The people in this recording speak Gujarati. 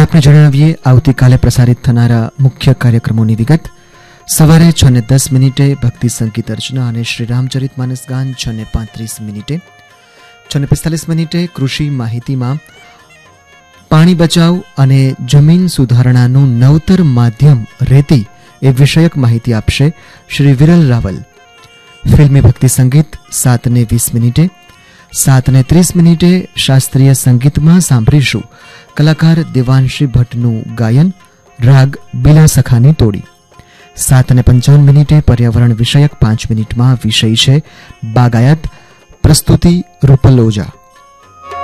આપને જણાવીએ આવતીકાલે પ્રસારિત થનારા મુખ્ય કાર્યક્રમોની વિગત. સવારે 6:10 ભક્તિ સંગીત અર્ચના અને શ્રી રામચરિત માનસ ગાન 6:35, 6:45 કૃષિ માહિતીમાં પાણી બચાવ અને જમીન સુધારણાનું નવતર માધ્યમ રેતી એ વિષયક માહિતી આપશે શ્રી વિરલ રાવલ. ફિલ્મી ભક્તિ સંગીત 7:20, 7:30 શાસ્ત્રીય સંગીતમાં સાંભળીશું કલાકાર દેવાંશી ભટ્ટનું ગાયન રાગ બીલા સખાની તોડી. 7:55 પર્યાવરણ વિષયક 5 મિનિટમાં વિષય છે બાગાયત. પ્રસ્તુતિ રૂપલ ઓઝા.